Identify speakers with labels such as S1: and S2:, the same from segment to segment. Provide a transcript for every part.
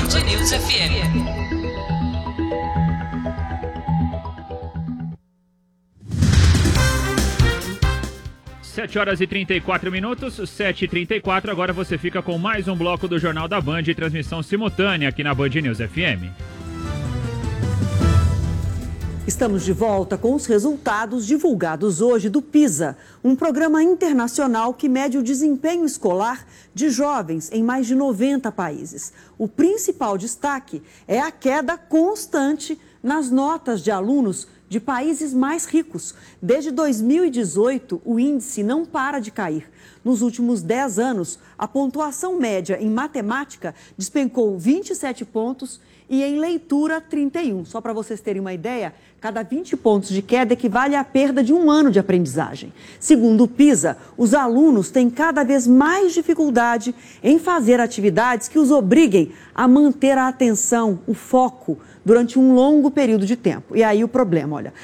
S1: Band News FM.
S2: 7h34, 7h34. Agora você fica com mais um bloco do Jornal da Band, transmissão simultânea aqui na Band News FM.
S3: Estamos de volta com os resultados divulgados hoje do PISA, um programa internacional que mede o desempenho escolar de jovens em mais de 90 países. O principal destaque é a queda constante nas notas de alunos de países mais ricos. Desde 2018, o índice não para de cair. Nos últimos 10 anos, a pontuação média em matemática despencou 27 pontos e em leitura 31. Só para vocês terem uma ideia, cada 20 pontos de queda equivale à perda de um ano de aprendizagem. Segundo o PISA, os alunos têm cada vez mais dificuldade em fazer atividades que os obriguem a manter a atenção, o foco, durante um longo período de tempo. E aí o problema, olha,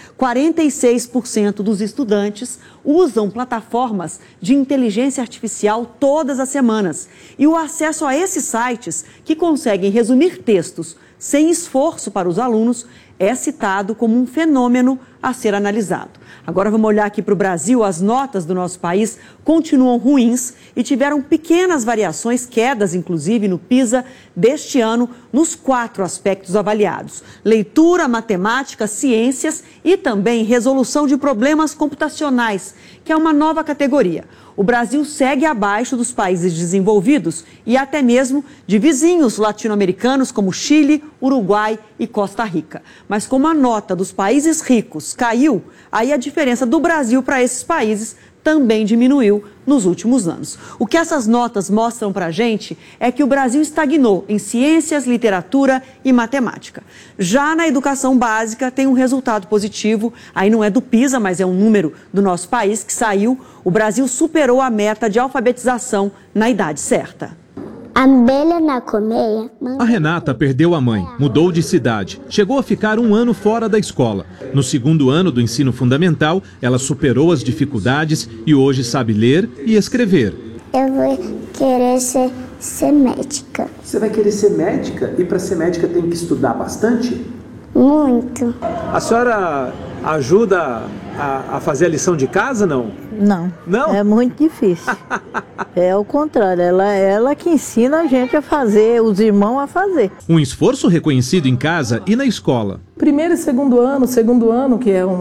S3: 46% dos estudantes usam plataformas de inteligência artificial todas as semanas. E o acesso a esses sites, que conseguem resumir textos sem esforço para os alunos, é citado como um fenômeno a ser analisado. Agora vamos olhar aqui para o Brasil. As notas do nosso país continuam ruins e tiveram pequenas variações, quedas inclusive no PISA deste ano, nos 4 aspectos avaliados: leitura, matemática, ciências e também resolução de problemas computacionais, que é uma nova categoria. O Brasil segue abaixo dos países desenvolvidos e até mesmo de vizinhos latino-americanos como Chile, Uruguai e Costa Rica. Mas como a nota dos países ricos caiu, aí a diferença do Brasil para esses países também diminuiu nos últimos anos. O que essas notas mostram para a gente é que o Brasil estagnou em ciências, literatura e matemática. Já na educação básica tem um resultado positivo, aí não é do PISA, mas é um número do nosso país que saiu. O Brasil superou a meta de alfabetização na idade certa.
S4: Abelha na colmeia.
S5: A Renata perdeu a mãe, mudou de cidade, chegou a ficar um ano fora da escola. No segundo ano do ensino fundamental, ela superou as dificuldades e hoje sabe ler e escrever.
S4: Eu vou querer ser médica.
S6: Você vai querer ser médica? E para ser médica tem que estudar bastante?
S4: Muito.
S6: A senhora ajuda a fazer a lição de casa, não?
S7: Não.
S6: Não?
S7: É muito difícil. É o contrário, ela que ensina a gente a fazer, os irmãos a fazer.
S5: Um esforço reconhecido em casa e na escola.
S8: Primeiro e segundo ano, que é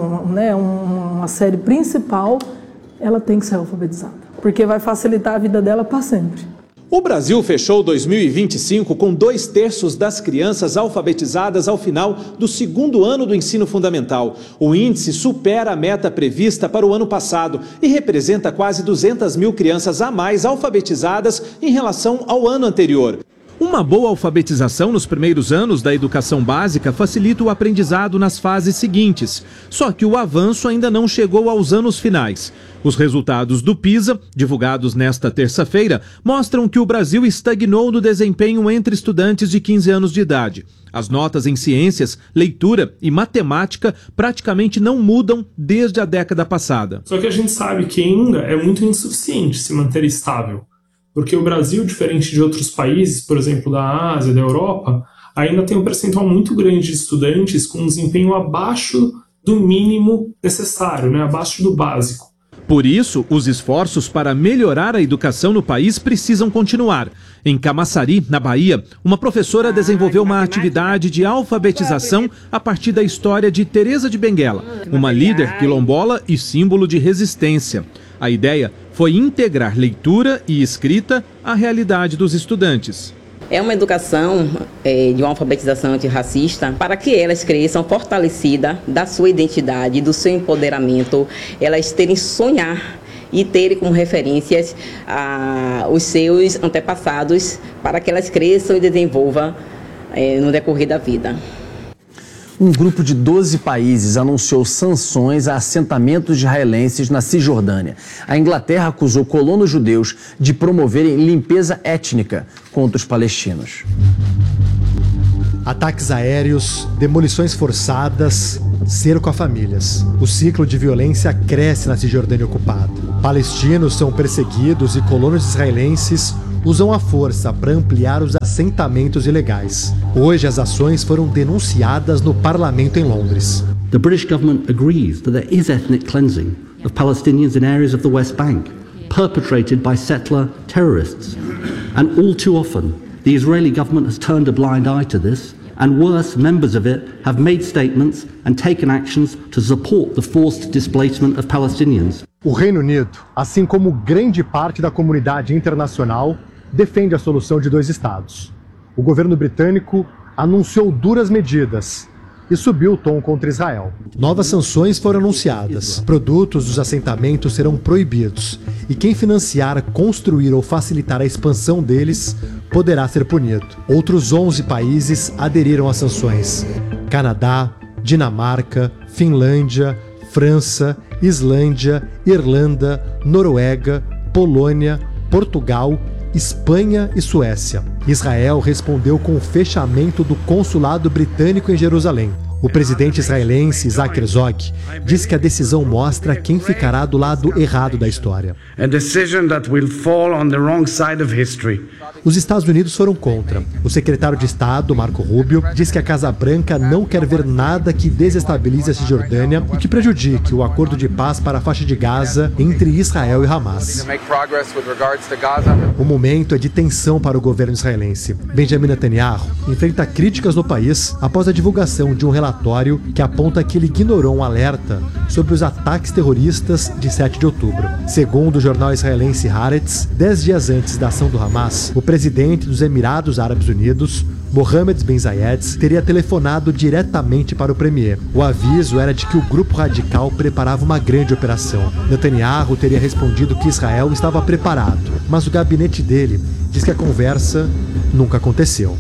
S8: uma série principal, ela tem que ser alfabetizada, porque vai facilitar a vida dela para sempre.
S6: O Brasil fechou 2025 com 2/3 das crianças alfabetizadas ao final do segundo ano do ensino fundamental. O índice supera a meta prevista para o ano passado e representa quase 200 mil crianças a mais alfabetizadas em relação ao ano anterior.
S5: Uma boa alfabetização nos primeiros anos da educação básica facilita o aprendizado nas fases seguintes. Só que o avanço ainda não chegou aos anos finais. Os resultados do PISA, divulgados nesta terça-feira, mostram que o Brasil estagnou no desempenho entre estudantes de 15 anos de idade. As notas em ciências, leitura e matemática praticamente não mudam desde a década passada.
S9: Só que a gente sabe que ainda é muito insuficiente se manter estável. Porque o Brasil, diferente de outros países, por exemplo, da Ásia, da Europa, ainda tem um percentual muito grande de estudantes com um desempenho abaixo do mínimo necessário, abaixo do básico.
S5: Por isso, os esforços para melhorar a educação no país precisam continuar. Em Camaçari, na Bahia, uma professora desenvolveu uma atividade de alfabetização a partir da história de Teresa de Benguela, uma líder quilombola e símbolo de resistência. A ideia foi integrar leitura e escrita à realidade dos estudantes.
S10: É uma educação de uma alfabetização antirracista para que elas cresçam fortalecidas da sua identidade, do seu empoderamento, elas terem sonhar e terem como referências os seus antepassados para que elas cresçam e desenvolvam no decorrer da vida.
S11: Um grupo de 12 países anunciou sanções a assentamentos israelenses na Cisjordânia. A Inglaterra acusou colonos judeus de promoverem limpeza étnica contra os palestinos.
S12: Ataques aéreos, demolições forçadas, cerco a famílias. O ciclo de violência cresce na Cisjordânia ocupada. Palestinos são perseguidos e colonos israelenses usam a força para ampliar os assentamentos ilegais. Hoje, as ações foram denunciadas no parlamento em Londres.
S1: The British government agrees that there is ethnic cleansing of Palestinians in areas of the West Bank, perpetrated by settler terrorists. And all too often, the Israeli government has turned a blind eye to this, and worse, members of it have made statements and taken actions to support the forced displacement of Palestinians.
S12: O Reino Unido, assim como grande parte da comunidade internacional, defende a solução de 2 estados. O governo britânico anunciou duras medidas e subiu o tom contra Israel. Novas sanções foram anunciadas. Produtos dos assentamentos serão proibidos e quem financiar, construir ou facilitar a expansão deles poderá ser punido. Outros 11 países aderiram às sanções: Canadá, Dinamarca, Finlândia, França, Islândia, Irlanda, Noruega, Polônia, Portugal, Espanha e Suécia. Israel respondeu com o fechamento do consulado britânico em Jerusalém. O presidente israelense Isaac Herzog diz que a decisão mostra quem ficará do lado errado da história.
S13: A decision that will fall on the wrong side of history.
S12: Os Estados Unidos foram contra. O secretário de Estado, Marco Rubio, diz que a Casa Branca não quer ver nada que desestabilize a Cisjordânia e que prejudique o acordo de paz para a faixa de Gaza entre Israel e Hamas. O momento é de tensão para o governo israelense. Benjamin Netanyahu enfrenta críticas no país após a divulgação de um relatório que aponta que ele ignorou um alerta sobre os ataques terroristas de 7 de outubro. Segundo o jornal israelense Haaretz, 10 dias antes da ação do Hamas, o presidente dos Emirados Árabes Unidos, Mohammed bin Zayed, teria telefonado diretamente para o premier. O aviso era de que o grupo radical preparava uma grande operação. Netanyahu teria respondido que Israel estava preparado, mas o gabinete dele diz que a conversa nunca aconteceu.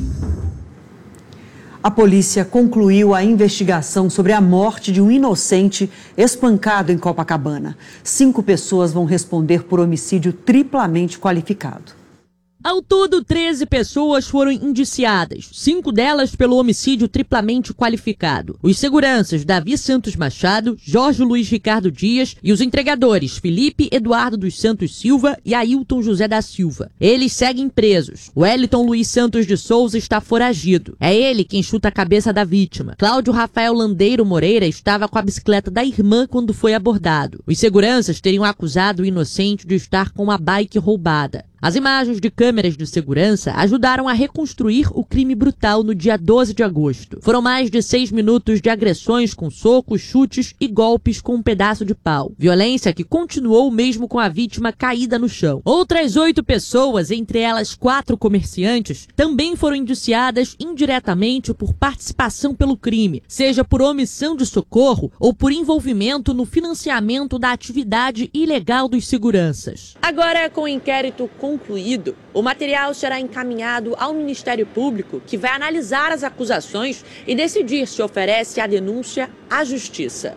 S3: A polícia concluiu a investigação sobre a morte de um inocente espancado em Copacabana. 5 pessoas vão responder por homicídio triplamente qualificado.
S14: Ao todo, 13 pessoas foram indiciadas, 5 delas pelo homicídio triplamente qualificado. Os seguranças Davi Santos Machado, Jorge Luiz Ricardo Dias e os entregadores Felipe Eduardo dos Santos Silva e Ailton José da Silva. Eles seguem presos. Wellington Luiz Santos de Souza está foragido. É ele quem chuta a cabeça da vítima. Cláudio Rafael Landeiro Moreira estava com a bicicleta da irmã quando foi abordado. Os seguranças teriam acusado o inocente de estar com a bike roubada. As imagens de câmeras de segurança ajudaram a reconstruir o crime brutal no dia 12 de agosto. Foram mais de 6 minutos de agressões com socos, chutes e golpes com um pedaço de pau. Violência que continuou mesmo com a vítima caída no chão. Outras 8 pessoas, entre elas 4 comerciantes, também foram indiciadas indiretamente por participação pelo crime, seja por omissão de socorro ou por envolvimento no financiamento da atividade ilegal dos seguranças. Agora, com o inquérito concluído, o material será encaminhado ao Ministério Público, que vai analisar as acusações e decidir se oferece a denúncia à Justiça.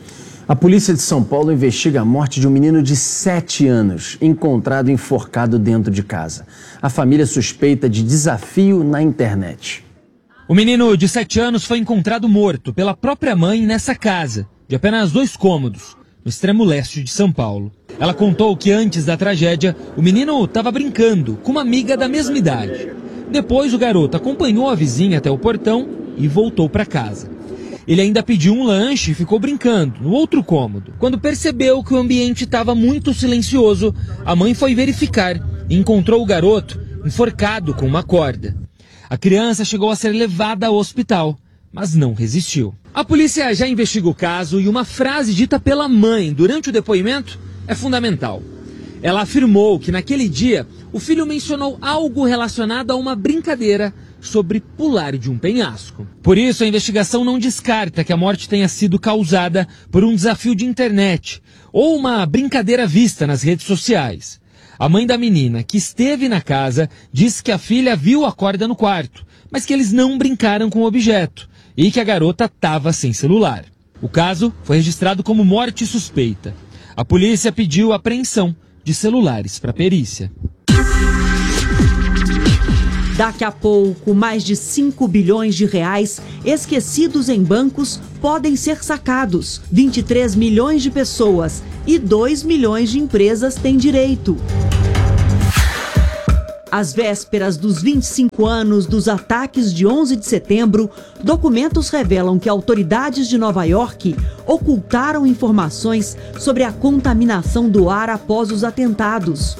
S11: A polícia de São Paulo investiga a morte de um menino de 7 anos, encontrado enforcado dentro de casa. A família suspeita de desafio na internet.
S15: O menino de 7 anos foi encontrado morto pela própria mãe nessa casa, de apenas 2 cômodos, no extremo leste de São Paulo. Ela contou que antes da tragédia, o menino estava brincando com uma amiga da mesma idade. Depois, o garoto acompanhou a vizinha até o portão e voltou para casa. Ele ainda pediu um lanche e ficou brincando no outro cômodo. Quando percebeu que o ambiente estava muito silencioso, a mãe foi verificar e encontrou o garoto enforcado com uma corda. A criança chegou a ser levada ao hospital, mas não resistiu. A polícia já investiga o caso e uma frase dita pela mãe durante o depoimento é fundamental. Ela afirmou que naquele dia o filho mencionou algo relacionado a uma brincadeira sobre pular de um penhasco. Por isso, a investigação não descarta que a morte tenha sido causada por um desafio de internet ou uma brincadeira vista nas redes sociais. A mãe da menina, que esteve na casa, disse que a filha viu a corda no quarto, mas que eles não brincaram com o objeto e que a garota estava sem celular. O caso foi registrado como morte suspeita. A polícia pediu apreensão de celulares para perícia.
S3: Daqui a pouco, mais de 5 bilhões de reais esquecidos em bancos podem ser sacados. 23 milhões de pessoas e 2 milhões de empresas têm direito. Às vésperas dos 25 anos dos ataques de 11 de setembro, documentos revelam que autoridades de Nova York ocultaram informações sobre a contaminação do ar após os atentados.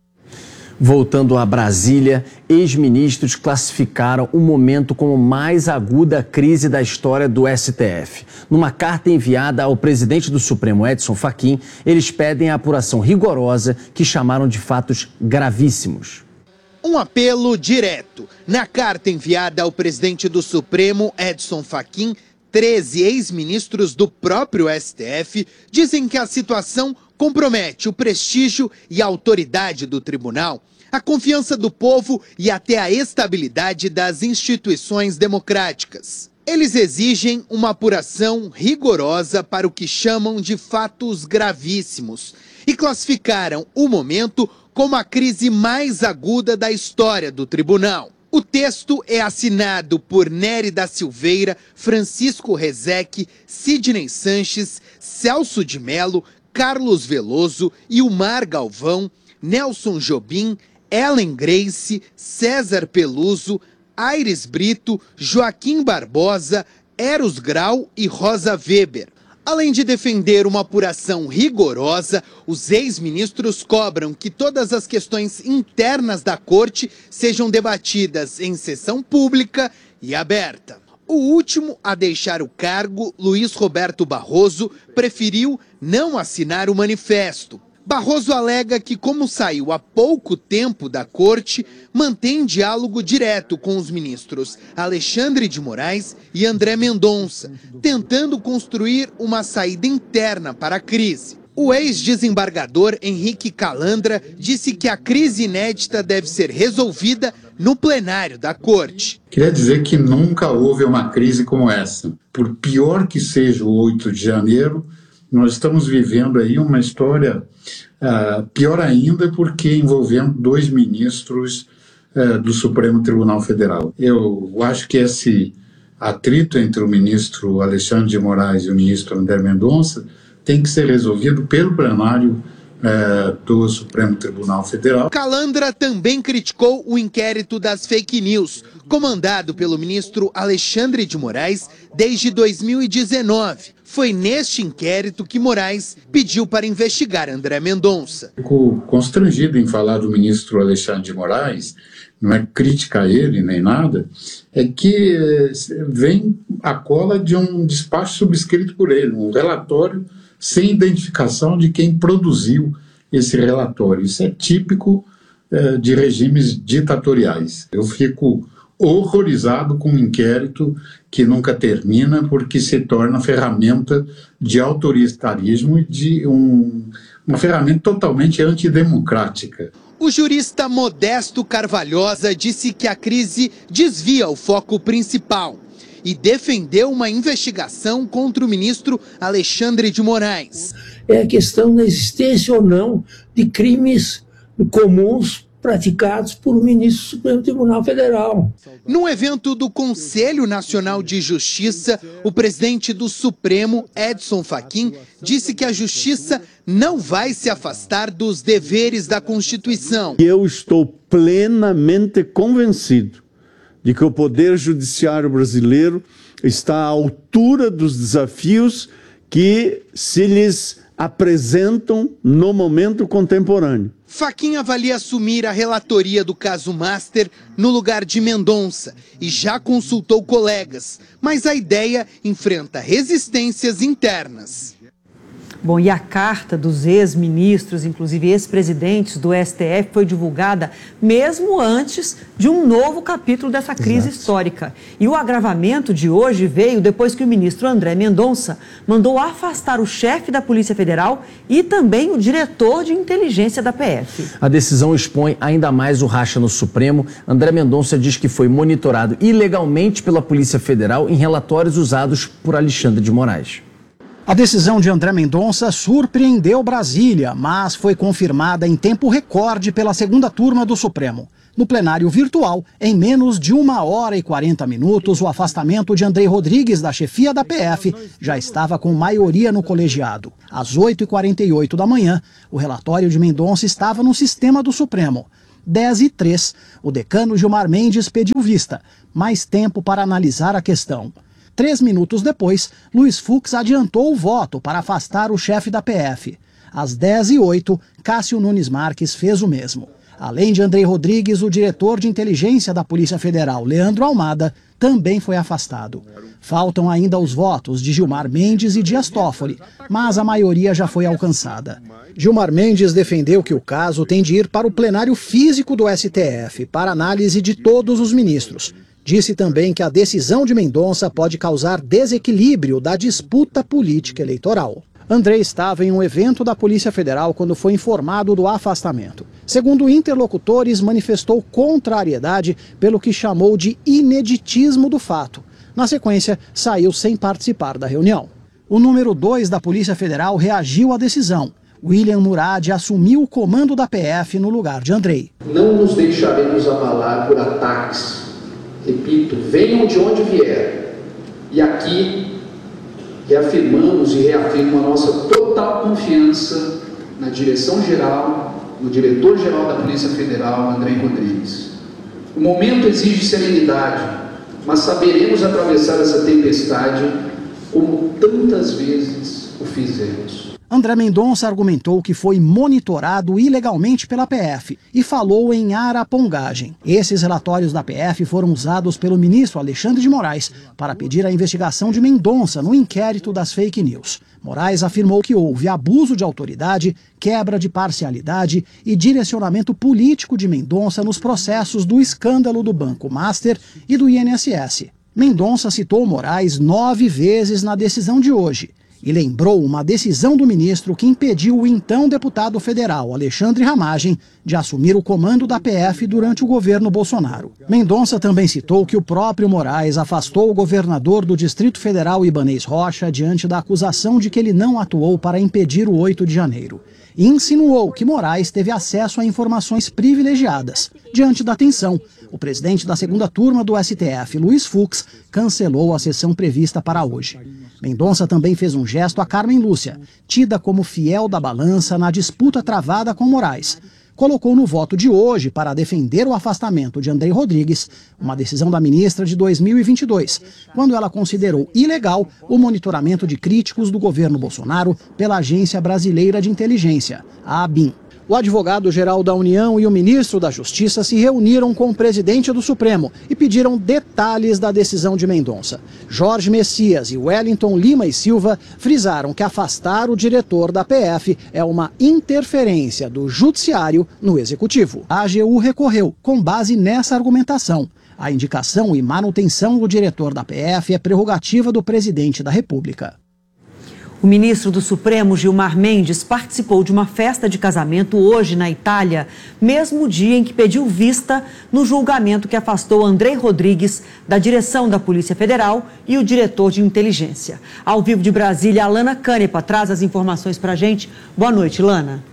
S11: Voltando a Brasília, ex-ministros classificaram o momento como mais aguda crise da história do STF. Numa carta enviada ao presidente do Supremo, Edson Fachin, eles pedem a apuração rigorosa que chamaram de fatos gravíssimos.
S16: Um apelo direto. Na carta enviada ao presidente do Supremo, Edson Fachin, 13 ex-ministros do próprio STF dizem que a situação compromete o prestígio e a autoridade do tribunal, a confiança do povo e até a estabilidade das instituições democráticas. Eles exigem uma apuração rigorosa para o que chamam de fatos gravíssimos e classificaram o momento como a crise mais aguda da história do tribunal. O texto é assinado por Nery da Silveira, Francisco Rezec, Sidney Sanches, Celso de Mello, Carlos Veloso, Ilmar Galvão, Nelson Jobim, Ellen Grace, César Peluso, Aires Brito, Joaquim Barbosa, Eros Grau e Rosa Weber. Além de defender uma apuração rigorosa, os ex-ministros cobram que todas as questões internas da corte sejam debatidas em sessão pública e aberta. O último a deixar o cargo, Luiz Roberto Barroso, preferiu não assinar o manifesto. Barroso alega que, como saiu há pouco tempo da corte, mantém diálogo direto com os ministros Alexandre de Moraes e André Mendonça, tentando construir uma saída interna para a crise. O ex-desembargador Henrique Calandra disse que a crise inédita deve ser resolvida no plenário da corte.
S17: Queria dizer que nunca houve uma crise como essa. Por pior que seja o 8 de janeiro, nós estamos vivendo aí uma história pior ainda, porque envolvendo 2 ministros do Supremo Tribunal Federal. Eu acho que esse atrito entre o ministro Alexandre de Moraes e o ministro André Mendonça tem que ser resolvido pelo plenário do Supremo Tribunal Federal.
S16: Calandra também criticou o inquérito das fake news, comandado pelo ministro Alexandre de Moraes desde 2019. Foi neste inquérito que Moraes pediu para investigar André Mendonça.
S17: Fico constrangido em falar do ministro Alexandre de Moraes, não é crítica a ele nem nada, é que vem a cola de um despacho subscrito por ele, um relatório sem identificação de quem produziu esse relatório. Isso é típico de regimes ditatoriais. Eu fico horrorizado com um inquérito que nunca termina, porque se torna ferramenta de autoritarismo e de uma ferramenta totalmente antidemocrática.
S16: O jurista Modesto Carvalhosa disse que a crise desvia o foco principal e defendeu uma investigação contra o ministro Alexandre de Moraes.
S18: É a questão da existência ou não de crimes comuns praticados por um ministro do Supremo Tribunal Federal.
S16: No evento do Conselho Nacional de Justiça, o presidente do Supremo, Edson Fachin, disse que a justiça não vai se afastar dos deveres da Constituição.
S19: Eu estou plenamente convencido de que o Poder Judiciário brasileiro está à altura dos desafios que se lhes apresentam no momento contemporâneo.
S16: Fachin avalia assumir a relatoria do caso Master no lugar de Mendonça e já consultou colegas, mas a ideia enfrenta resistências internas.
S3: Bom, e a carta dos ex-ministros, inclusive ex-presidentes do STF, foi divulgada mesmo antes de um novo capítulo dessa crise histórica. E o agravamento de hoje veio depois que o ministro André Mendonça mandou afastar o chefe da Polícia Federal e também o diretor de inteligência da PF.
S11: A decisão expõe ainda mais o racha no Supremo. André Mendonça diz que foi monitorado ilegalmente pela Polícia Federal em relatórios usados por Alexandre de Moraes.
S20: A decisão de André Mendonça surpreendeu Brasília, mas foi confirmada em tempo recorde pela segunda turma do Supremo. No plenário virtual, em menos de 1h40, o afastamento de Andrei Rodrigues da chefia da PF já estava com maioria no colegiado. Às 8h48 da manhã, o relatório de Mendonça estava no sistema do Supremo. 10h03, o decano Gilmar Mendes pediu vista, mais tempo para analisar a questão. 3 minutos depois, Luiz Fux adiantou o voto para afastar o chefe da PF. Às 10h08, Cássio Nunes Marques fez o mesmo. Além de Andrei Rodrigues, o diretor de inteligência da Polícia Federal, Leandro Almada, também foi afastado. Faltam ainda os votos de Gilmar Mendes e Dias Toffoli, mas a maioria já foi alcançada. Gilmar Mendes defendeu que o caso tem de ir para o plenário físico do STF, para análise de todos os ministros. Disse também que a decisão de Mendonça pode causar desequilíbrio da disputa política eleitoral. Andrei estava em um evento da Polícia Federal quando foi informado do afastamento. Segundo interlocutores, manifestou contrariedade pelo que chamou de ineditismo do fato. Na sequência, saiu sem participar da reunião. O número 2 da Polícia Federal reagiu à decisão. William Murad assumiu o comando da PF no lugar de Andrei.
S21: Não nos deixaremos abalar por ataques. Repito, venham de onde vier. E aqui reafirmamos e reafirmo a nossa total confiança na direção-geral, no diretor-geral da Polícia Federal, Andrei Rodrigues. O momento exige serenidade, mas saberemos atravessar essa tempestade como tantas vezes o fizemos.
S20: André Mendonça argumentou que foi monitorado ilegalmente pela PF e falou em arapongagem. Esses relatórios da PF foram usados pelo ministro Alexandre de Moraes para pedir a investigação de Mendonça no inquérito das fake news. Moraes afirmou que houve abuso de autoridade, quebra de parcialidade e direcionamento político de Mendonça nos processos do escândalo do Banco Master e do INSS. Mendonça citou Moraes 9 vezes na decisão de hoje e lembrou uma decisão do ministro que impediu o então deputado federal Alexandre Ramagem de assumir o comando da PF durante o governo Bolsonaro. Mendonça também citou que o próprio Moraes afastou o governador do Distrito Federal Ibanez Rocha diante da acusação de que ele não atuou para impedir o 8 de janeiro. E insinuou que Moraes teve acesso a informações privilegiadas. Diante da tensão, o presidente da segunda turma do STF, Luiz Fux, cancelou a sessão prevista para hoje. Mendonça também fez um gesto a Carmen Lúcia, tida como fiel da balança na disputa travada com Moraes. Colocou no voto de hoje para defender o afastamento de Andrei Rodrigues, uma decisão da ministra de 2022, quando ela considerou ilegal o monitoramento de críticos do governo Bolsonaro pela Agência Brasileira de Inteligência, a ABIN. O advogado-geral da União e o ministro da Justiça se reuniram com o presidente do Supremo e pediram detalhes da decisão de Mendonça. Jorge Messias e Wellington Lima e Silva frisaram que afastar o diretor da PF é uma interferência do Judiciário no Executivo. A AGU recorreu com base nessa argumentação. A indicação e manutenção do diretor da PF é prerrogativa do presidente da República.
S3: O ministro do Supremo, Gilmar Mendes, participou de uma festa de casamento hoje na Itália, mesmo dia em que pediu vista no julgamento que afastou Andrei Rodrigues da direção da Polícia Federal e o diretor de inteligência. Ao vivo de Brasília, a Lana Canepa traz as informações para a gente. Boa noite, Lana.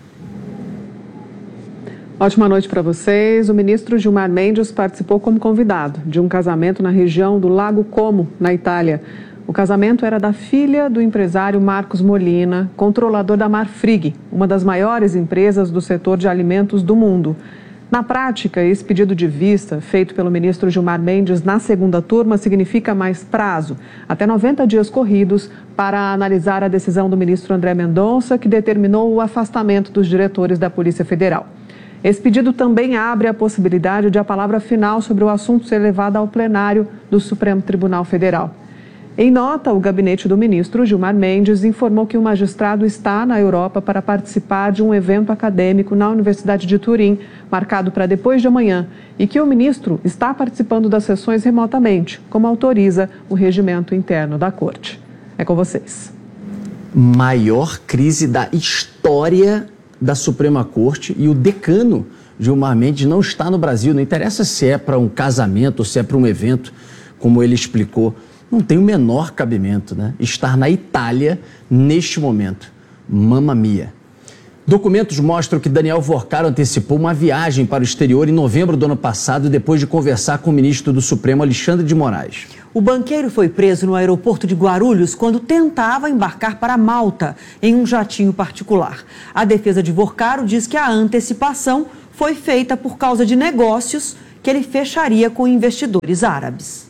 S22: Ótima noite para vocês. O ministro Gilmar Mendes participou como convidado de um casamento na região do Lago Como, na Itália. O casamento era da filha do empresário Marcos Molina, controlador da Marfrig, uma das maiores empresas do setor de alimentos do mundo. Na prática, esse pedido de vista, feito pelo ministro Gilmar Mendes na segunda turma, significa mais prazo, até 90 dias corridos, para analisar a decisão do ministro André Mendonça, que determinou o afastamento dos diretores da Polícia Federal. Esse pedido também abre a possibilidade de a palavra final sobre o assunto ser levada ao plenário do Supremo Tribunal Federal. Em nota, o gabinete do ministro Gilmar Mendes informou que o magistrado está na Europa para participar de um evento acadêmico na Universidade de Turim, marcado para depois de amanhã, e que o ministro está participando das sessões remotamente, como autoriza o regimento interno da Corte. É com vocês.
S11: Maior crise da história da Suprema Corte, e o decano Gilmar Mendes não está no Brasil. Não interessa se é para um casamento ou se é para um evento, como ele explicou. Não tem o menor cabimento, né? Estar na Itália neste momento. Mamma mia. Documentos mostram que Daniel Vorcaro antecipou uma viagem para o exterior em novembro do ano passado, depois de conversar com o ministro do Supremo, Alexandre de Moraes.
S3: O banqueiro foi preso no aeroporto de Guarulhos quando tentava embarcar para Malta em um jatinho particular. A defesa de Vorcaro diz que a antecipação foi feita por causa de negócios que ele fecharia com investidores árabes.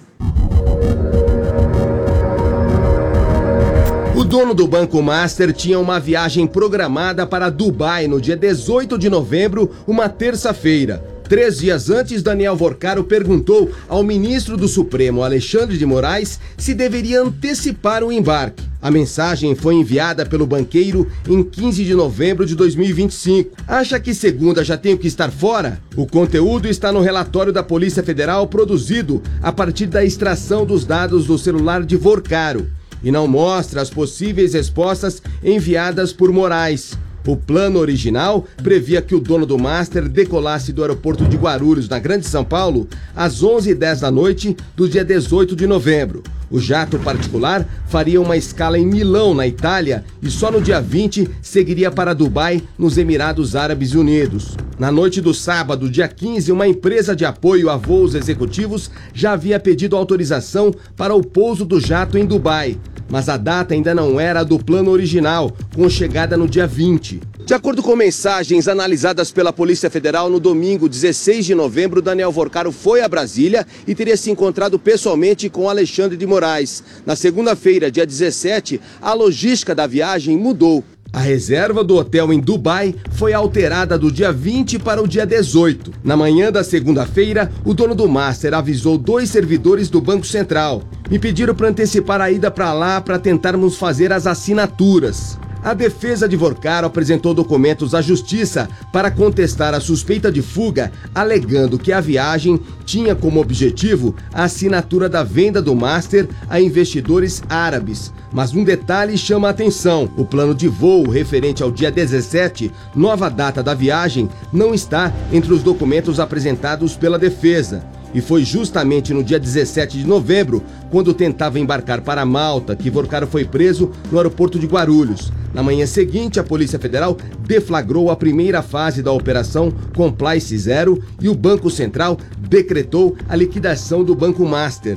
S2: O dono do Banco Master tinha uma viagem programada para Dubai no dia 18 de novembro, uma terça-feira. 3 dias antes, Daniel Vorcaro perguntou ao ministro do Supremo, Alexandre de Moraes, se deveria antecipar o embarque. A mensagem foi enviada pelo banqueiro em 15 de novembro de 2025. Acha que segunda já tenho que estar fora? O conteúdo está no relatório da Polícia Federal produzido a partir da extração dos dados do celular de Vorcaro e não mostra as possíveis respostas enviadas por Moraes. O plano original previa que o dono do Master decolasse do aeroporto de Guarulhos, na Grande São Paulo, às 11h10 da noite do dia 18 de novembro. O jato particular faria uma escala em Milão, na Itália, e só no dia 20 seguiria para Dubai, nos Emirados Árabes Unidos. Na noite do sábado, dia 15, uma empresa de apoio a voos executivos já havia pedido autorização para o pouso do jato em Dubai, mas a data ainda não era do plano original, com chegada no dia 20. De acordo com mensagens analisadas pela Polícia Federal, no domingo 16 de novembro, Daniel Vorcaro foi a Brasília e teria se encontrado pessoalmente com Alexandre de Moraes. Na segunda-feira, dia 17, a logística da viagem mudou. A reserva do hotel em Dubai foi alterada do dia 20 para o dia 18. Na manhã da segunda-feira, o dono do Master avisou 2 servidores do Banco Central. Me pediram para antecipar a ida para lá para tentarmos fazer as assinaturas. A defesa de Vorcaro apresentou documentos à justiça para contestar a suspeita de fuga, alegando que a viagem tinha como objetivo a assinatura da venda do Master a investidores árabes. Mas um detalhe chama a atenção: o plano de voo referente ao dia 17, nova data da viagem, não está entre os documentos apresentados pela defesa. E foi justamente no dia 17 de novembro, quando tentava embarcar para Malta, que Vorcaro foi preso no aeroporto de Guarulhos. Na manhã seguinte, a Polícia Federal deflagrou a primeira fase da Operação Compliance Zero e o Banco Central decretou a liquidação do Banco Master.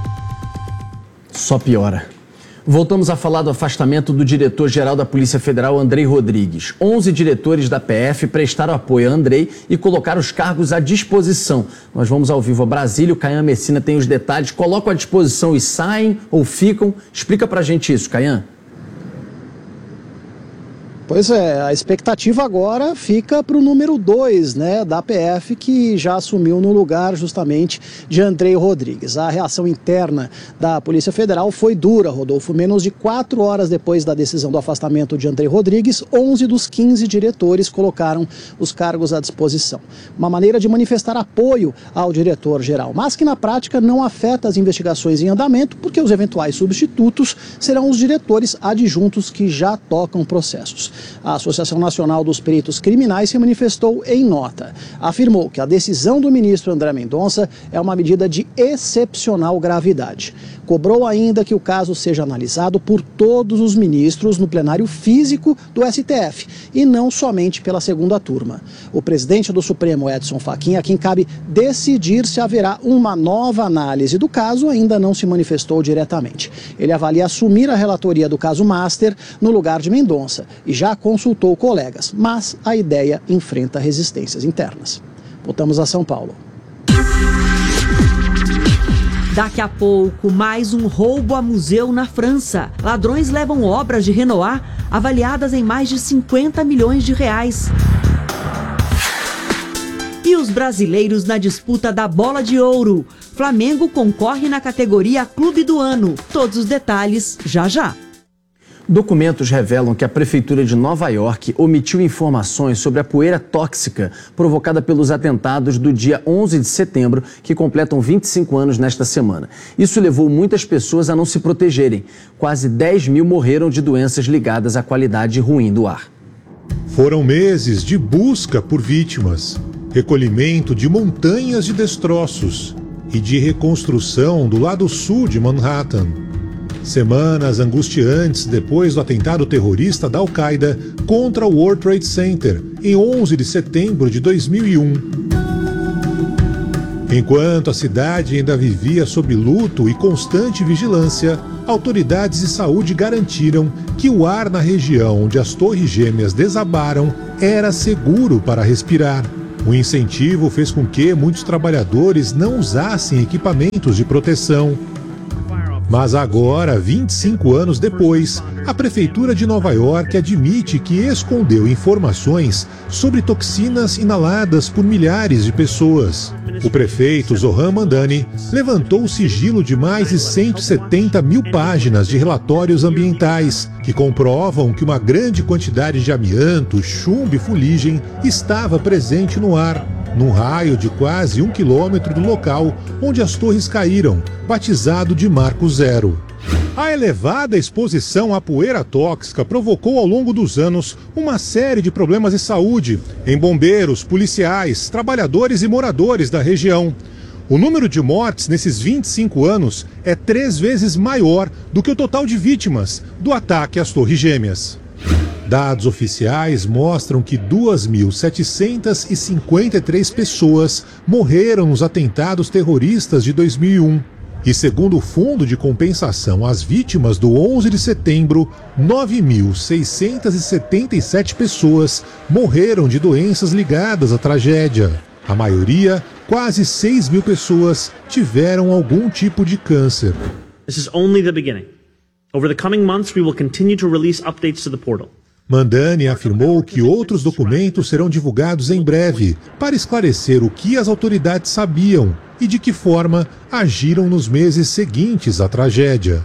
S11: Só piora. Voltamos a falar do afastamento do diretor-geral da Polícia Federal, Andrei Rodrigues. 11 diretores da PF prestaram apoio a Andrei e colocaram os cargos à disposição. Nós vamos ao vivo a Brasília, o Caian Messina tem os detalhes. Colocam à disposição e saem ou ficam? Explica pra gente isso, Caian.
S4: Pois é, a expectativa agora fica para o número 2, né, da PF, que já assumiu no lugar justamente de Andrei Rodrigues. A reação interna da Polícia Federal foi dura, Rodolfo. Menos de 4 horas depois da decisão do afastamento de Andrei Rodrigues, 11 dos 15 diretores colocaram os cargos à disposição. Uma maneira de manifestar apoio ao diretor-geral, mas que na prática não afeta as investigações em andamento, porque os eventuais substitutos serão os diretores adjuntos que já tocam processos. A Associação Nacional dos Peritos Criminais se manifestou em nota. Afirmou que a decisão do ministro André Mendonça é uma medida de excepcional gravidade. Cobrou ainda que o caso seja analisado por todos os ministros no plenário físico do STF e não somente pela segunda turma. O presidente do Supremo, Edson Fachin, a quem cabe decidir se haverá uma nova análise do caso, ainda não se manifestou diretamente. Ele avalia assumir a relatoria do caso Master no lugar de Mendonça e já consultou colegas, mas a ideia enfrenta resistências internas. Voltamos a São Paulo.
S3: Daqui a pouco, mais um roubo a museu na França. Ladrões levam obras de Renoir avaliadas em mais de 50 milhões de reais. E os brasileiros na disputa da Bola de Ouro. Flamengo concorre na categoria Clube do Ano. Todos os detalhes já já.
S11: Documentos revelam que a Prefeitura de Nova York omitiu informações sobre a poeira tóxica provocada pelos atentados do dia 11 de setembro, que completam 25 anos nesta semana. Isso levou muitas pessoas a não se protegerem. Quase 10 mil morreram de doenças ligadas à qualidade ruim do ar.
S23: Foram meses de busca por vítimas, recolhimento de montanhas de destroços e de reconstrução do lado sul de Manhattan. Semanas angustiantes depois do atentado terrorista da Al-Qaeda contra o World Trade Center, em 11 de setembro de 2001. Enquanto a cidade ainda vivia sob luto e constante vigilância, autoridades de saúde garantiram que o ar na região onde as torres gêmeas desabaram era seguro para respirar. O incentivo fez com que muitos trabalhadores não usassem equipamentos de proteção. Mas agora, 25 anos depois, a Prefeitura de Nova York admite que escondeu informações sobre toxinas inaladas por milhares de pessoas. O prefeito Zohran Mamdani levantou o sigilo de mais de 170 mil páginas de relatórios ambientais que comprovam que uma grande quantidade de amianto, chumbo e fuligem estava presente no ar, num raio de quase 1 quilômetro do local onde as torres caíram, batizado de Marco Zero. A elevada exposição à poeira tóxica provocou ao longo dos anos uma série de problemas de saúde em bombeiros, policiais, trabalhadores e moradores da região. O número de mortes nesses 25 anos é 3 vezes maior do que o total de vítimas do ataque às Torres Gêmeas. Dados oficiais mostram que 2.753 pessoas morreram nos atentados terroristas de 2001. E segundo o Fundo de Compensação às Vítimas do 11 de setembro, 9.677 pessoas morreram de doenças ligadas à tragédia. A maioria, quase 6 mil pessoas, tiveram algum tipo de câncer.
S6: This is only the beginning. Over the coming months, we will continue to release updates to the portal.
S23: Mamdani afirmou que outros documentos serão divulgados em breve para esclarecer o que as autoridades sabiam e de que forma agiram nos meses seguintes à tragédia.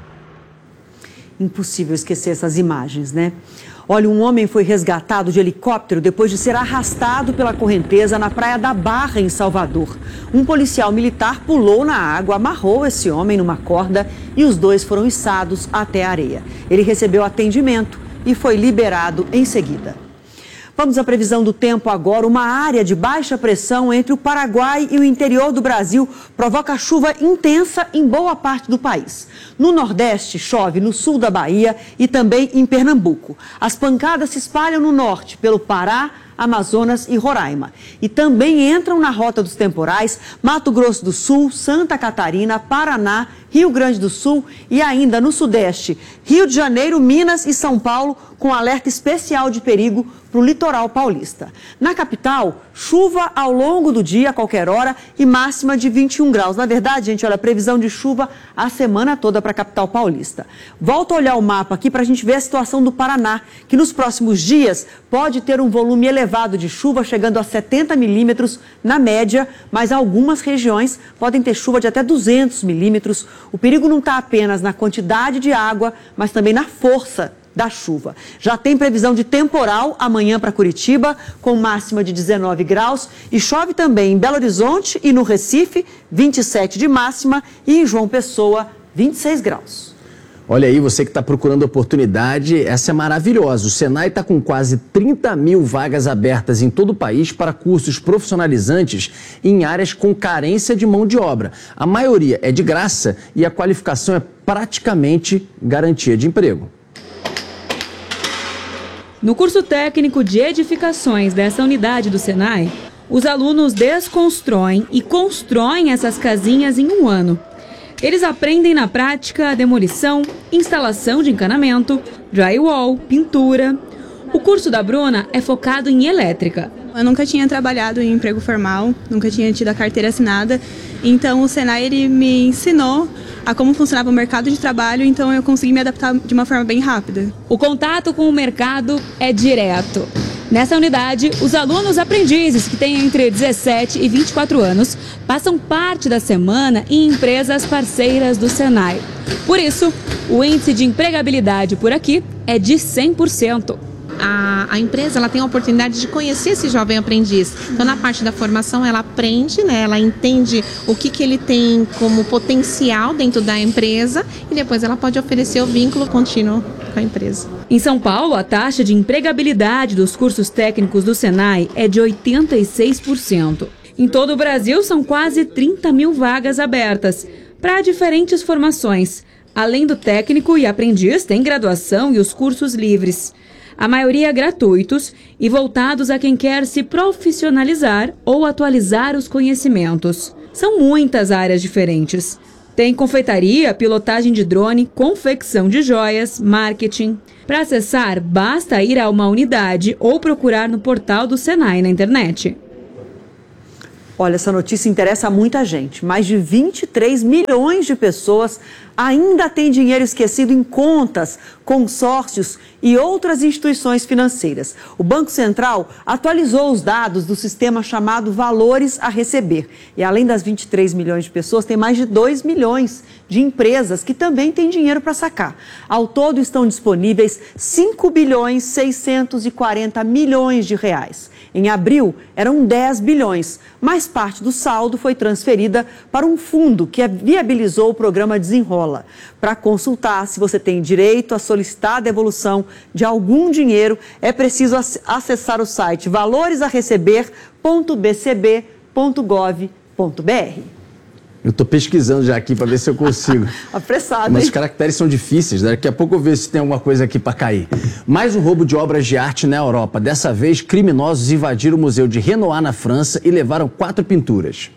S3: Impossível esquecer essas imagens, né? Olha, um homem foi resgatado de helicóptero depois de ser arrastado pela correnteza na Praia da Barra, em Salvador. Um policial militar pulou na água, amarrou esse homem numa corda e os dois foram içados até a areia. Ele recebeu atendimento e foi liberado em seguida. Vamos à previsão do tempo agora. Uma área de baixa pressão entre o Paraguai e o interior do Brasil provoca chuva intensa em boa parte do país. No Nordeste, chove no sul da Bahia e também em Pernambuco. As pancadas se espalham no norte, pelo Pará, Amazonas e Roraima. E também entram na rota dos temporais Mato Grosso do Sul, Santa Catarina, Paraná, Rio Grande do Sul e ainda no Sudeste, Rio de Janeiro, Minas e São Paulo, com alerta especial de perigo para o litoral paulista. Na capital, chuva ao longo do dia, a qualquer hora, e máxima de 21 graus. Na verdade, gente, olha, previsão de chuva a semana toda para a capital paulista. Volto a olhar o mapa aqui para a gente ver a situação do Paraná, que nos próximos dias pode ter um volume elevado de chuva, chegando a 70 milímetros na média, mas algumas regiões podem ter chuva de até 200 milímetros. O perigo não está apenas na quantidade de água, mas também na força da chuva. Já tem previsão de temporal amanhã para Curitiba, com máxima de 19 graus, e chove também em Belo Horizonte e no Recife, 27 de máxima, e em João Pessoa, 26 graus.
S11: Olha aí, você que está procurando oportunidade, essa é maravilhosa. O Senai está com quase 30 mil vagas abertas em todo o país para cursos profissionalizantes em áreas com carência de mão de obra. A maioria é de graça e a qualificação é praticamente garantia de emprego.
S7: No curso técnico de edificações dessa unidade do Senai, os alunos desconstroem e constroem essas casinhas em um ano. Eles aprendem na prática a demolição, instalação de encanamento, drywall, pintura. O curso da Bruna é focado em elétrica.
S8: Eu nunca tinha trabalhado em emprego formal, nunca tinha tido a carteira assinada, então o Senai ele me ensinou a como funcionava o mercado de trabalho, então eu consegui me adaptar de uma forma bem rápida.
S7: O contato com o mercado é direto. Nessa unidade, os alunos aprendizes que têm entre 17 e 24 anos passam parte da semana em empresas parceiras do Senai. Por isso, o índice de empregabilidade por aqui é de 100%.
S24: A empresa ela tem a oportunidade de conhecer esse jovem aprendiz. Então, na parte da formação, ela aprende, né? Ela entende o que ele tem como potencial dentro da empresa e depois ela pode oferecer o vínculo contínuo com a empresa.
S7: Em São Paulo, a taxa de empregabilidade dos cursos técnicos do Senai é de 86%. Em todo o Brasil, são quase 30 mil vagas abertas para diferentes formações. Além do técnico e aprendiz, tem graduação e os cursos livres. A maioria gratuitos e voltados a quem quer se profissionalizar ou atualizar os conhecimentos. São muitas áreas diferentes. Tem confeitaria, pilotagem de drone, confecção de joias, marketing. Para acessar, basta ir a uma unidade ou procurar no portal do Senai na internet.
S3: Olha, essa notícia interessa a muita gente. Mais de 23 milhões de pessoas ainda têm dinheiro esquecido em contas, consórcios e outras instituições financeiras. O Banco Central atualizou os dados do sistema chamado Valores a Receber. E além das 23 milhões de pessoas, tem mais de 2 milhões de empresas que também têm dinheiro para sacar. Ao todo estão disponíveis 5 bilhões 640 milhões de reais. Em abril, eram 10 bilhões, mas parte do saldo foi transferida para um fundo que viabilizou o programa Desenrola. Para consultar se você tem direito a solicitar a devolução de algum dinheiro, é preciso acessar o site valoresareceber.bcb.gov.br.
S11: Eu estou pesquisando já aqui para ver se eu consigo.
S3: Apressado,
S11: Mas
S3: hein?
S11: os caracteres são difíceis, né? Daqui a pouco eu vejo se tem alguma coisa aqui para cair. Mais um roubo de obras de arte na Europa. Dessa vez, criminosos invadiram o Museu de Renoir na França e levaram 4 pinturas.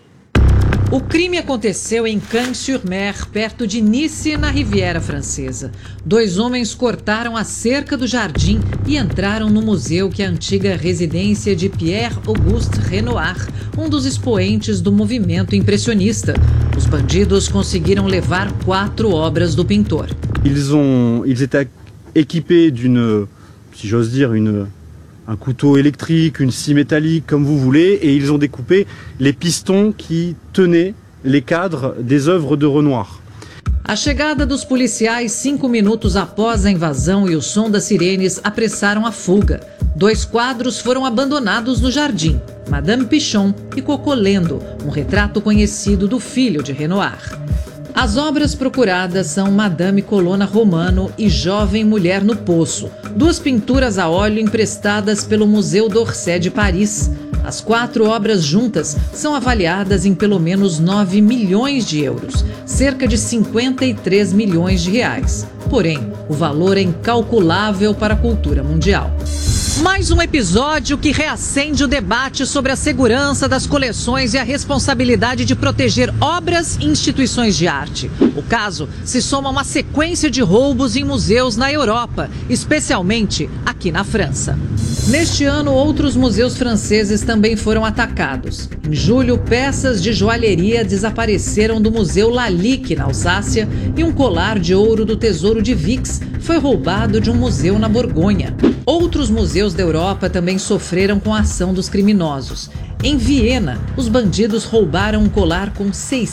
S1: O crime aconteceu em Cagnes-sur-Mer, perto de Nice, na Riviera Francesa. 2 homens cortaram a cerca do jardim e entraram no museu, que é a antiga residência de Pierre-Auguste Renoir, um dos expoentes do movimento impressionista. Os bandidos conseguiram levar 4 obras do pintor.
S5: Ils étaient équipés d'une, si j'ose dire, un couteau électrique, une scie métallique, comme vous voulez, et ils ont découpé les pistons qui tenaient les cadres des œuvres de Renoir.
S1: A chegada dos policiais 5 minutos após a invasão e o som das sirenes apressaram a fuga. 2 quadros foram abandonados no jardim, Madame Pichon e Cocolendo, um retrato conhecido do filho de Renoir. As obras procuradas são Madame Colonna Romano e Jovem Mulher no Poço, 2 pinturas a óleo emprestadas pelo Museu d'Orsay de Paris. As 4 obras juntas são avaliadas em pelo menos 9 milhões de euros, cerca de 53 milhões de reais. Porém, o valor é incalculável para a cultura mundial. Mais um episódio que reacende o debate sobre a segurança das coleções e a responsabilidade de proteger obras e instituições de arte. O caso se soma a uma sequência de roubos em museus na Europa, especialmente aqui na França. Neste ano, outros museus franceses também foram atacados. Em julho, peças de joalheria desapareceram do Museu Lalique, na Alsácia, e um colar de ouro do Tesouro de Vix foi roubado de um museu na Borgonha. Outros museus da Europa também sofreram com a ação dos criminosos. Em Viena, os bandidos roubaram um colar com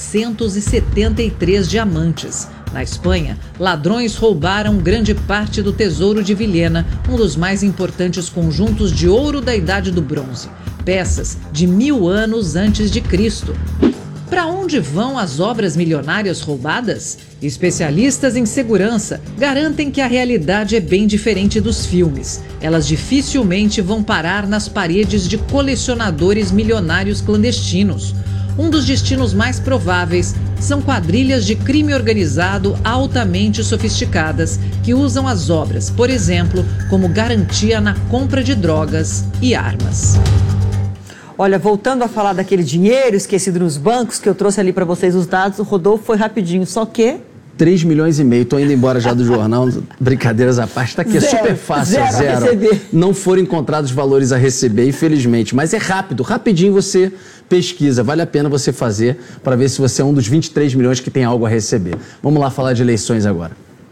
S1: 673 diamantes. Na Espanha, ladrões roubaram grande parte do Tesouro de Vilhena, um dos mais importantes conjuntos de ouro da Idade do Bronze, peças de 1000 anos antes de Cristo. Para onde vão as obras milionárias roubadas? Especialistas em segurança garantem que a realidade é bem diferente dos filmes. Elas dificilmente vão parar nas paredes de colecionadores milionários clandestinos. Um dos destinos mais prováveis são quadrilhas de crime organizado altamente sofisticadas que usam as obras, por exemplo, como garantia na compra de drogas e armas.
S3: Olha, voltando a falar daquele dinheiro esquecido nos bancos, que eu trouxe ali para vocês os dados, o Rodolfo foi rapidinho, só que...
S11: 3 milhões e meio, tô indo embora já do jornal, brincadeiras à parte, tá aqui, é super fácil, zero. Não foram encontrados valores a receber, infelizmente, mas é rápido, rapidinho você pesquisa, vale a pena você fazer para ver se você é um dos 23 milhões que tem algo a receber. Vamos lá falar de eleições agora.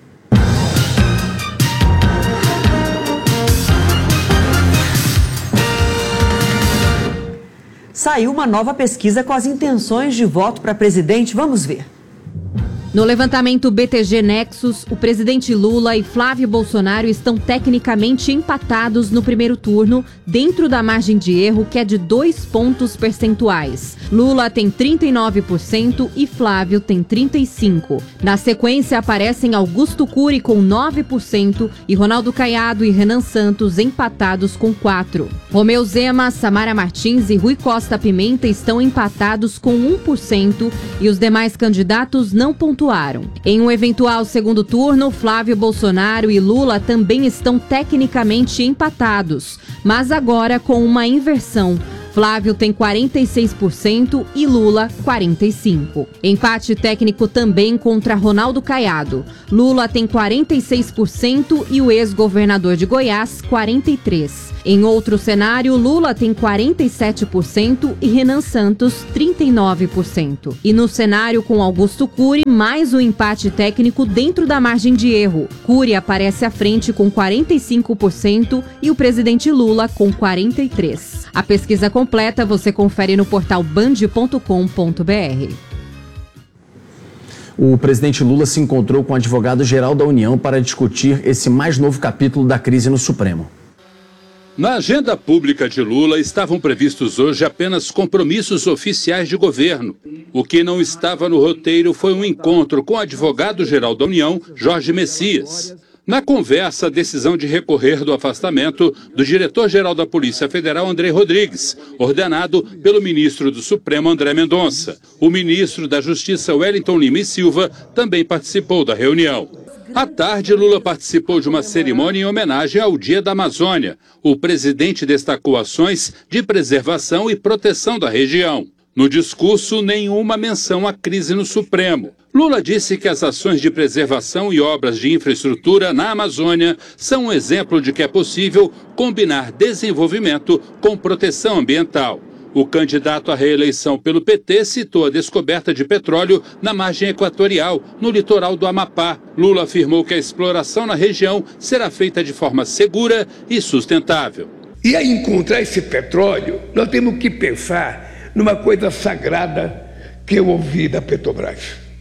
S3: Saiu uma nova pesquisa com as intenções de voto para presidente, vamos ver.
S9: No levantamento BTG Nexus, o presidente Lula e Flávio Bolsonaro estão tecnicamente empatados no primeiro turno, dentro da margem de erro, que é de 2 pontos percentuais. Lula tem 39% e Flávio tem 35%. Na sequência, aparecem Augusto Cury com 9% e Ronaldo Caiado e Renan Santos empatados com 4%. Romeu Zema, Samara Martins e Rui Costa Pimenta estão empatados com 1% e os demais candidatos não pontuaram. Em um eventual segundo turno, Flávio Bolsonaro e Lula também estão tecnicamente empatados, mas agora com uma inversão. Flávio tem 46% e Lula 45%. Empate técnico também contra Ronaldo Caiado. Lula tem 46% e o ex-governador de Goiás 43%. Em outro cenário, Lula tem 47% e Renan Santos 39%. E no cenário com Augusto Cury, mais um empate técnico dentro da margem de erro. Cury aparece à frente com 45% e o presidente Lula com 43%. A pesquisa completa você confere no portal band.com.br.
S11: O presidente Lula se encontrou com o advogado-geral da União para discutir esse mais novo capítulo da crise no Supremo.
S10: Na agenda pública de Lula estavam previstos hoje apenas compromissos oficiais de governo. O que não estava no roteiro foi um encontro com o advogado-geral da União, Jorge Messias. Na conversa, a decisão de recorrer do afastamento do diretor-geral da Polícia Federal, André Rodrigues, ordenado pelo ministro do Supremo, André Mendonça. O ministro da Justiça, Wellington Lima e Silva, também participou da reunião. À tarde, Lula participou de uma cerimônia em homenagem ao Dia da Amazônia. O presidente destacou ações de preservação e proteção da região. No discurso, nenhuma menção à crise no Supremo. Lula disse que as ações de preservação e obras de infraestrutura na Amazônia são um exemplo de que é possível combinar desenvolvimento com proteção ambiental. O candidato à reeleição pelo PT citou a descoberta de petróleo na margem equatorial, no litoral do Amapá. Lula afirmou que a exploração na região será feita de forma segura e sustentável.
S12: E a encontrar esse petróleo, nós temos que pensar numa coisa sagrada que eu ouvi da Petrobras.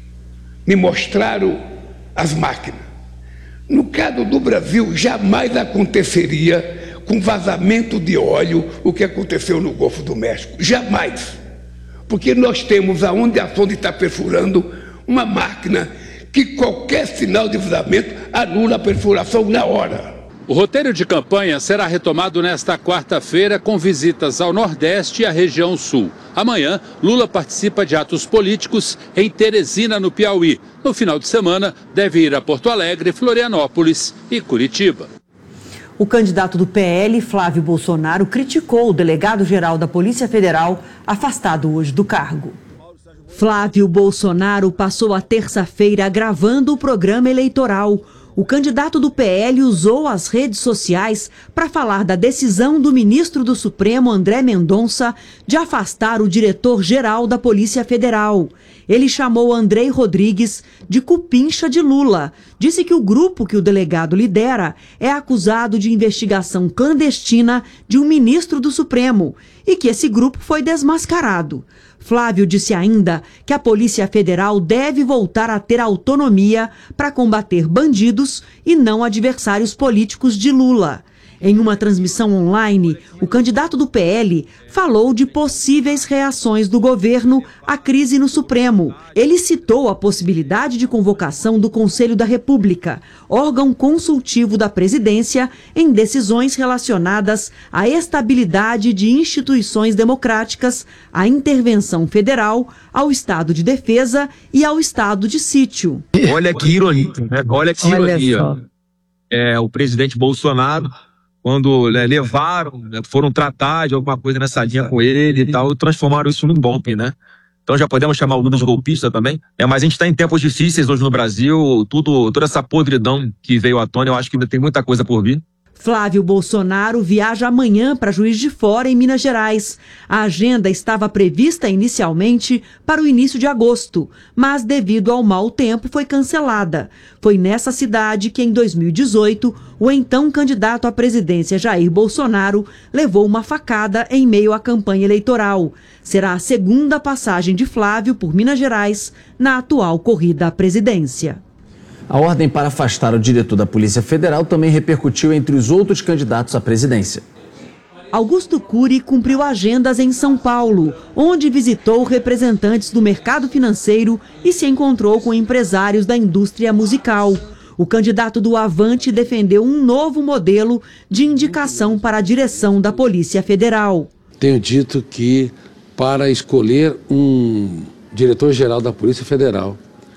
S12: Me mostraram as máquinas. No caso do Brasil, jamais aconteceria com vazamento de óleo o que aconteceu no Golfo do México. Jamais. Porque nós temos aonde a sonda está perfurando uma máquina que qualquer sinal de vazamento anula a perfuração na hora.
S10: O roteiro de campanha será retomado nesta quarta-feira com visitas ao Nordeste e à região Sul. Amanhã, Lula participa de atos políticos em Teresina, no Piauí. No final de semana, deve ir a Porto Alegre, Florianópolis e Curitiba.
S3: O candidato do PL, Flávio Bolsonaro, criticou o delegado-geral da Polícia Federal, afastado hoje do cargo. Flávio Bolsonaro passou a terça-feira gravando o programa eleitoral. O candidato do PL usou as redes sociais para falar da decisão do ministro do Supremo, André Mendonça, de afastar o diretor-geral da Polícia Federal. Ele chamou André Rodrigues de cupincha de Lula. Disse que o grupo que o delegado lidera é acusado de investigação clandestina de um ministro do Supremo e que esse grupo foi desmascarado. Flávio disse ainda que a Polícia Federal deve voltar a ter autonomia para combater bandidos e não adversários políticos de Lula. Em uma transmissão online, o candidato do PL falou de possíveis reações do governo à crise no Supremo. Ele citou a possibilidade de convocação do Conselho da República, órgão consultivo da presidência, em decisões relacionadas à estabilidade de instituições democráticas, à intervenção federal, ao estado de defesa e ao estado de sítio.
S13: Olha que ironia, né? Olha que ironia. O presidente Bolsonaro, quando levaram, foram tratar de alguma coisa nessa linha com ele e tal, transformaram isso num golpe, né? Então já podemos chamar o Lula de golpista também. Mas a gente está em tempos difíceis hoje no Brasil, toda essa podridão que veio à tona, eu acho que ainda tem muita coisa por vir.
S3: Flávio Bolsonaro viaja amanhã para Juiz de Fora, em Minas Gerais. A agenda estava prevista inicialmente para o início de agosto, mas devido ao mau tempo foi cancelada. Foi nessa cidade que, em 2018, o então candidato à presidência Jair Bolsonaro levou uma facada em meio à campanha eleitoral. Será a segunda passagem de Flávio por Minas Gerais na atual corrida à presidência.
S11: A ordem para afastar o diretor da Polícia Federal também repercutiu entre os outros candidatos à presidência.
S3: Augusto Cury cumpriu agendas em São Paulo, onde visitou representantes do mercado financeiro e se encontrou com empresários da indústria musical. O candidato do Avante defendeu um novo modelo de indicação para a direção da Polícia Federal.
S14: Tenho dito que para escolher um diretor-geral da Polícia Federal,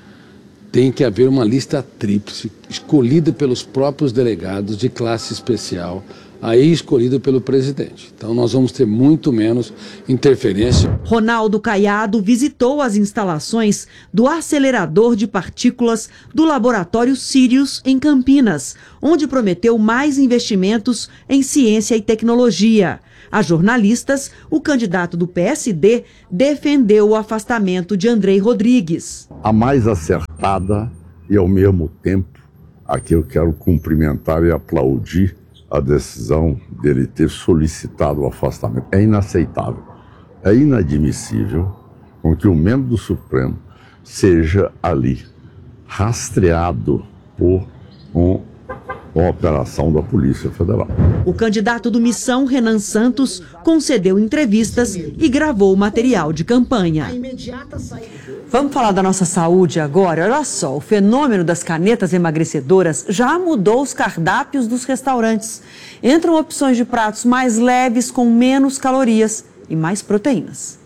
S14: tem que haver uma lista tríplice, escolhida pelos próprios delegados de classe especial, aí escolhido pelo presidente. Então nós vamos ter muito menos interferência.
S3: Ronaldo Caiado visitou as instalações do acelerador de partículas do laboratório Sirius em Campinas, onde prometeu mais investimentos em ciência e tecnologia. A jornalistas, o candidato do PSD defendeu o afastamento de Andrei Rodrigues.
S15: A mais acertada e, ao mesmo tempo, aqui eu quero cumprimentar e aplaudir a decisão dele ter solicitado o afastamento. É inaceitável, é inadmissível com que um membro do Supremo seja ali rastreado por uma operação da Polícia Federal.
S3: O candidato do Missão, Renan Santos, concedeu entrevistas e gravou material de campanha. Vamos falar da nossa saúde agora? Olha só, o fenômeno das canetas emagrecedoras já mudou os cardápios dos restaurantes. Entram opções de pratos mais leves, com menos calorias e mais proteínas.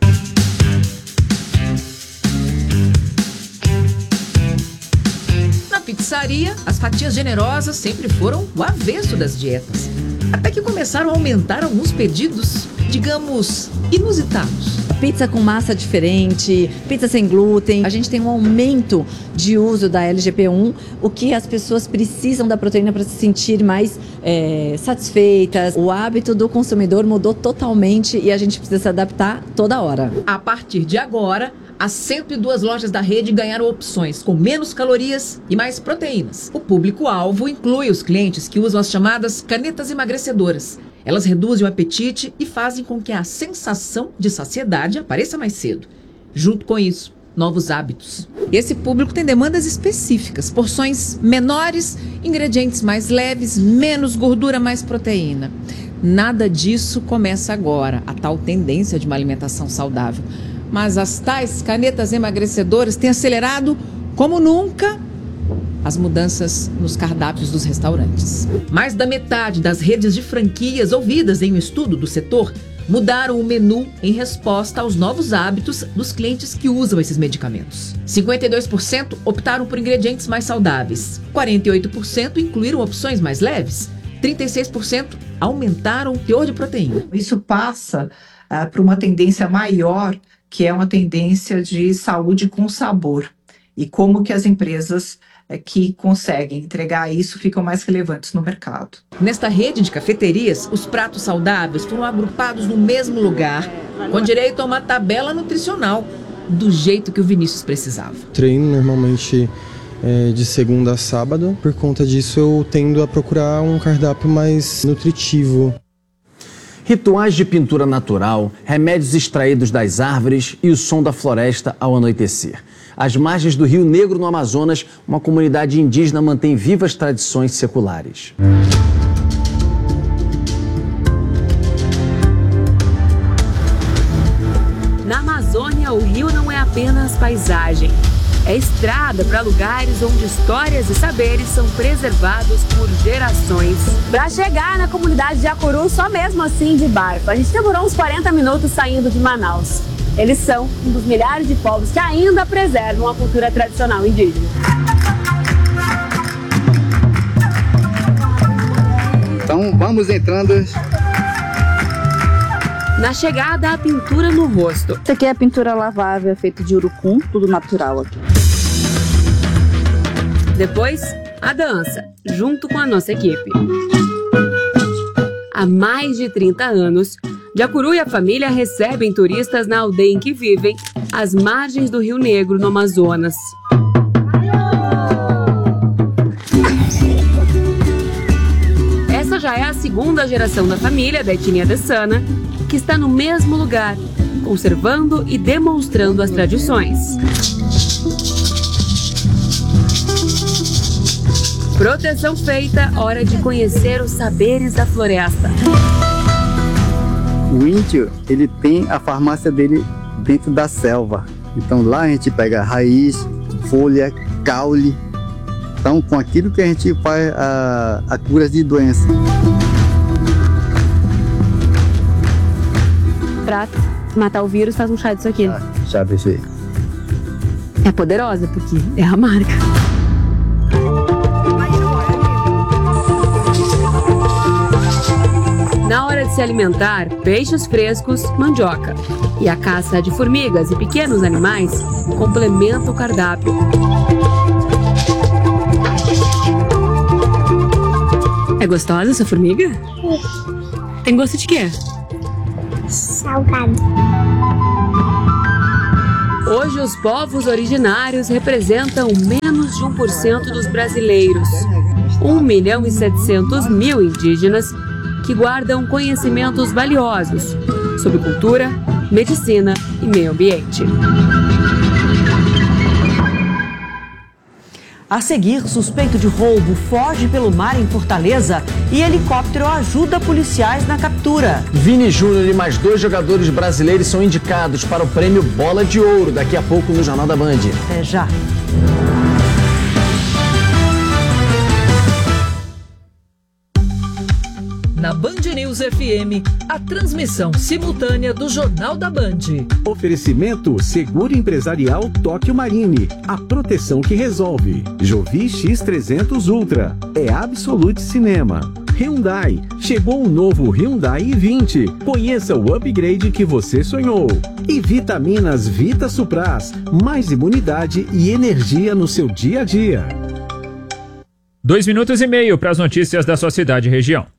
S1: Na pizzaria, as fatias generosas sempre foram o avesso das dietas. Até que começaram a aumentar alguns pedidos, digamos, inusitados.
S17: Pizza com massa diferente, pizza sem glúten. A gente tem um aumento de uso da LGP1, o que as pessoas precisam da proteína para se sentir mais satisfeitas. O hábito do consumidor mudou totalmente e a gente precisa se adaptar toda hora.
S1: A partir de agora, as 102 lojas da rede ganharam opções com menos calorias e mais proteínas. O público-alvo inclui os clientes que usam as chamadas canetas emagrecedoras. Elas reduzem o apetite e fazem com que a sensação de saciedade apareça mais cedo. Junto com isso, novos hábitos. Esse público tem demandas específicas, porções menores, ingredientes mais leves, menos gordura, mais proteína. Nada disso começa agora, a tal tendência de uma alimentação saudável. Mas as tais canetas emagrecedoras têm acelerado, como nunca, as mudanças nos cardápios dos restaurantes. Mais da metade das redes de franquias ouvidas em um estudo do setor mudaram o menu em resposta aos novos hábitos dos clientes que usam esses medicamentos. 52% optaram por ingredientes mais saudáveis, 48% incluíram opções mais leves, 36% aumentaram o teor de proteína.
S18: Isso passa para uma tendência maior, que é uma tendência de saúde com sabor. E como que as empresas que conseguem entregar isso ficam mais relevantes no mercado.
S1: Nesta rede de cafeterias, os pratos saudáveis foram agrupados no mesmo lugar, com direito a uma tabela nutricional, do jeito que o Vinícius precisava.
S19: Treino normalmente de segunda a sábado. Por conta disso, eu tendo a procurar um cardápio mais nutritivo.
S11: Rituais de pintura natural, remédios extraídos das árvores e o som da floresta ao anoitecer. Às margens do Rio Negro, no Amazonas, uma comunidade indígena mantém vivas tradições seculares.
S7: Na Amazônia, o rio não é apenas paisagem. É estrada para lugares onde histórias e saberes são preservados por gerações.
S25: Para chegar na comunidade de Acuru, só mesmo assim de barco. A gente demorou uns 40 minutos saindo de Manaus. Eles são um dos milhares de povos que ainda preservam a cultura tradicional indígena.
S26: Então vamos entrando.
S7: Na chegada, a pintura no rosto.
S25: Isso aqui é a pintura lavável, feita de urucum, tudo natural aqui.
S7: Depois, a dança, junto com a nossa equipe. Há mais de 30 anos, Jacuru e a família recebem turistas na aldeia em que vivem, às margens do Rio Negro, no Amazonas. Essa já é a segunda geração da família da etnia Dessana, que está no mesmo lugar, conservando e demonstrando as tradições. Proteção feita, hora de conhecer os saberes da floresta.
S26: O índio, ele tem a farmácia dele dentro da selva. Então lá a gente pega raiz, folha, caule. Então com aquilo que a gente faz a cura de doença.
S25: Pra matar o vírus, faz um chá disso aqui.
S26: Chá desse aí.
S25: É poderosa, porque é amarga.
S7: hora de se alimentar, peixes frescos, mandioca. E a caça de formigas e pequenos animais complementa o cardápio. É gostosa essa formiga? Tem gosto de quê?
S2: Salgado.
S7: Hoje, os povos originários representam menos de 1% dos brasileiros. 1.700.000 indígenas que guardam conhecimentos valiosos sobre cultura, medicina e meio ambiente.
S3: A seguir, suspeito de roubo foge pelo mar em Fortaleza e helicóptero ajuda policiais na captura.
S11: Vini Júnior e mais 2 jogadores brasileiros são indicados para o prêmio Bola de Ouro, daqui a pouco no Jornal da Band.
S3: Até já.
S1: Na Band News FM, a transmissão simultânea do Jornal da Band.
S4: Oferecimento Seguro Empresarial Tóquio Marine, a proteção que resolve. Jovi X300 Ultra, é Absolute Cinema. Hyundai, chegou o novo Hyundai i20. Conheça o upgrade que você sonhou. E Vitaminas Vita Supras, mais imunidade e energia no seu dia a dia.
S16: 2 minutos e meio para as notícias da sua cidade e região.